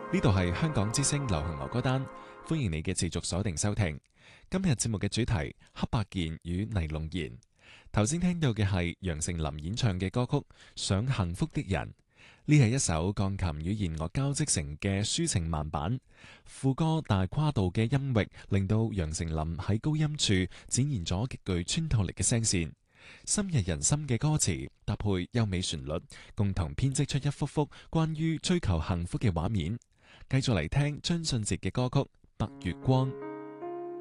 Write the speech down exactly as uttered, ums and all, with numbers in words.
呢度係香港之聲流行樂歌單，歡迎你嘅持續鎖定收聽。今日節目嘅主題黑白鍵與尼龍弦。頭先聽到嘅係楊丞琳演唱嘅歌曲《想幸福的人》，呢係一首鋼琴與弦樂交織成嘅抒情慢板，副歌大跨度嘅音域令到楊丞琳喺高音處展現咗極具穿透力嘅聲線。深入人心嘅歌詞搭配優美旋律，共同編織出一幅幅關於追求幸福嘅畫面。繼續嚟聽張信哲嘅歌曲《白月光》。